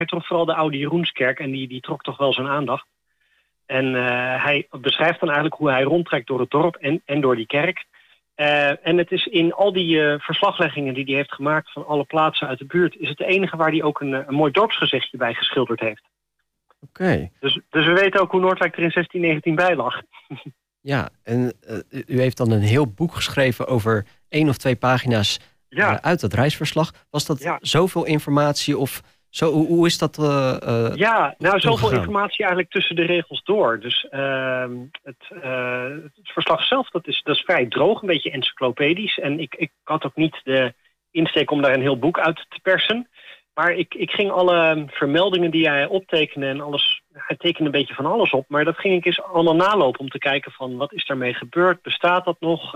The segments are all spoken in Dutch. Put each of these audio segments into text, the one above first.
trof vooral de Oude Jeroenskerk en die trok toch wel zijn aandacht. En hij beschrijft dan eigenlijk hoe hij rondtrekt door het dorp en door die kerk. En het is in al die verslagleggingen die hij heeft gemaakt van alle plaatsen uit de buurt, is het de enige waar hij ook een mooi dorpsgezichtje bij geschilderd heeft. Oké. Dus we weten ook hoe Noordwijk er in 1619 bij lag. Ja, en u heeft dan een heel boek geschreven over 1 of 2 pagina's uit dat reisverslag. Was dat zoveel informatie of zo? Hoe is dat? Zoveel informatie eigenlijk tussen de regels door. Dus het verslag zelf, dat is vrij droog, een beetje encyclopedisch. En ik had ook niet de insteek om daar een heel boek uit te persen. Maar ik ging alle vermeldingen die hij optekende en alles, hij tekende een beetje van alles op. Maar dat ging ik eens allemaal nalopen om te kijken van wat is daarmee gebeurd, bestaat dat nog?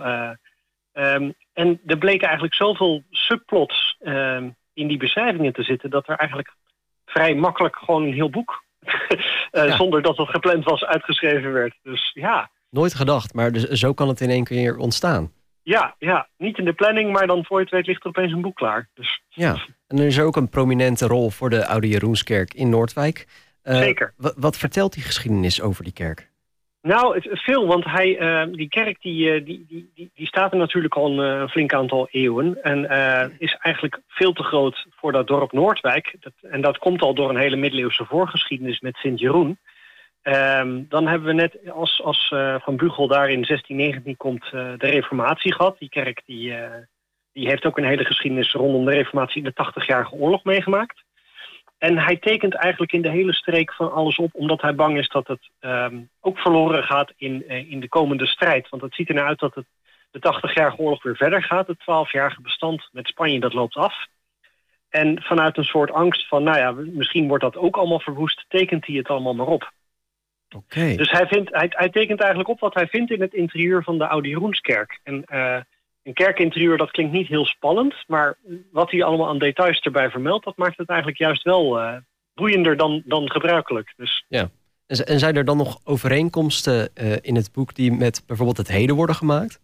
En er bleken eigenlijk zoveel subplots in die beschrijvingen te zitten, dat er eigenlijk vrij makkelijk gewoon een heel boek, zonder dat het gepland was, uitgeschreven werd. Dus ja. Nooit gedacht, maar dus, zo kan het in één keer ontstaan. Ja, niet in de planning, maar dan voor je het weet ligt er opeens een boek klaar. Dus. Ja, en er is ook een prominente rol voor de Oude Jeroenskerk in Noordwijk. Zeker. Wat vertelt die geschiedenis over die kerk? Nou, veel, want die kerk die staat er natuurlijk al een flink aantal eeuwen. En is eigenlijk veel te groot voor dat dorp Noordwijk. Dat komt al door een hele middeleeuwse voorgeschiedenis met Sint-Jeroen. Dan hebben we net als Van Bugel daar in 1619 komt de Reformatie gehad. Die kerk die heeft ook een hele geschiedenis rondom de Reformatie in de 80-jarige oorlog meegemaakt. En hij tekent eigenlijk in de hele streek van alles op, omdat hij bang is dat het ook verloren gaat in de komende strijd. Want het ziet er nou uit dat de 80-jarige oorlog weer verder gaat. Het 12-jarige bestand met Spanje, dat loopt af. En vanuit een soort angst van, misschien wordt dat ook allemaal verwoest, tekent hij het allemaal maar op. Okay. Dus hij tekent eigenlijk op wat hij vindt in het interieur van de Oude Jeroenskerk. En een kerkinterieur, dat klinkt niet heel spannend, maar wat hij allemaal aan details erbij vermeldt, dat maakt het eigenlijk juist wel boeiender dan gebruikelijk. Dus. Ja. En zijn er dan nog overeenkomsten in het boek die met bijvoorbeeld het heden worden gemaakt?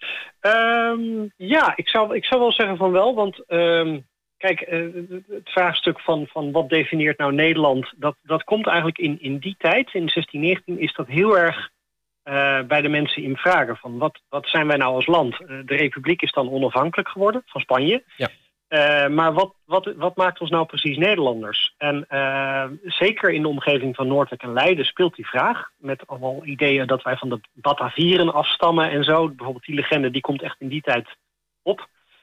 Ik zou wel zeggen van wel, want kijk, het vraagstuk van wat definieert nou Nederland, dat komt eigenlijk in die tijd, in 1619, is dat heel erg bij de mensen in vragen van wat zijn wij nou als land? De republiek is dan onafhankelijk geworden van Spanje. Ja. Maar wat maakt ons nou precies Nederlanders? En zeker in de omgeving van Noordwijk en Leiden speelt die vraag, met allemaal ideeën dat wij van de Batavieren afstammen en zo. Bijvoorbeeld die legende, die komt echt in die tijd op.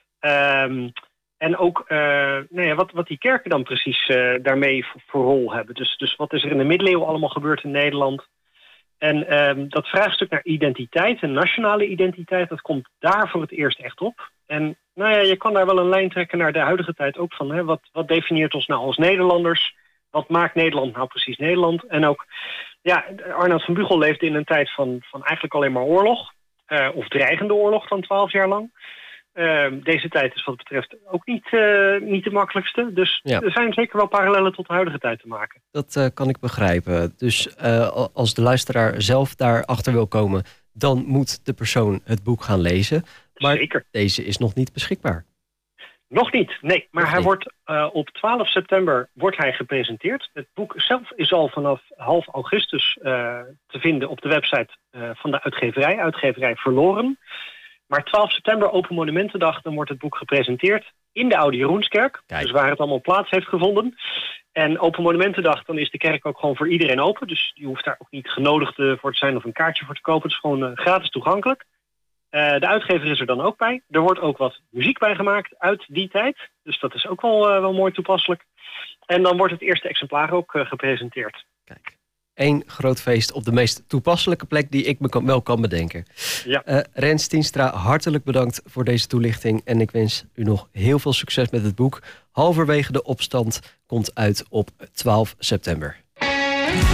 En ook wat die kerken dan precies daarmee voor rol hebben. Dus wat is er in de middeleeuwen allemaal gebeurd in Nederland? En dat vraagstuk naar identiteit en nationale identiteit, dat komt daar voor het eerst echt op. En je kan daar wel een lijn trekken naar de huidige tijd ook van. Wat definieert ons nou als Nederlanders? Wat maakt Nederland nou precies Nederland? En ook, Arnoud van Bugel leefde in een tijd van eigenlijk alleen maar oorlog. Of dreigende oorlog dan 12 jaar lang. Deze tijd is wat betreft ook niet de makkelijkste. Dus er zijn zeker wel parallellen tot de huidige tijd te maken. Dat kan ik begrijpen. Dus als de luisteraar zelf daarachter wil komen, dan moet de persoon het boek gaan lezen. Maar zeker. Deze is nog niet beschikbaar. Nog niet, nee. Maar hij wordt op 12 september wordt hij gepresenteerd. Het boek zelf is al vanaf half augustus te vinden op de website van de uitgeverij Verloren. Maar 12 september, Open Monumentendag, dan wordt het boek gepresenteerd in de Oude Jeroenskerk. Kijk. Dus waar het allemaal plaats heeft gevonden. En Open Monumentendag, dan is de kerk ook gewoon voor iedereen open. Dus je hoeft daar ook niet genodigd voor te zijn of een kaartje voor te kopen. Het is gewoon gratis toegankelijk. De uitgever is er dan ook bij. Er wordt ook wat muziek bij gemaakt uit die tijd. Dus dat is ook wel mooi toepasselijk. En dan wordt het eerste exemplaar ook gepresenteerd. Kijk. Eén groot feest op de meest toepasselijke plek die ik me wel kan bedenken. Ja. Rens Tienstra, hartelijk bedankt voor deze toelichting. En ik wens u nog heel veel succes met het boek. Halverwege de opstand komt uit op 12 september.